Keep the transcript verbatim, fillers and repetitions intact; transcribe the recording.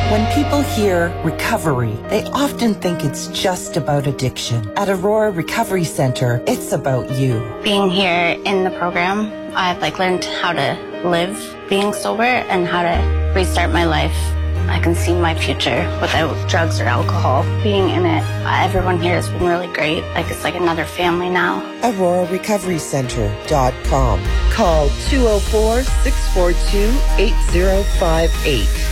When people hear recovery, they often think it's just about addiction. At Aurora Recovery Center, it's about you. Being here in the program, I've like learned how to live being sober and how to restart my life. I can see my future without drugs or alcohol. Being in it, everyone here has been really great. Like it's like another family now. Aurora Recovery Center dot com. Call two oh four, six four two, eight oh five eight.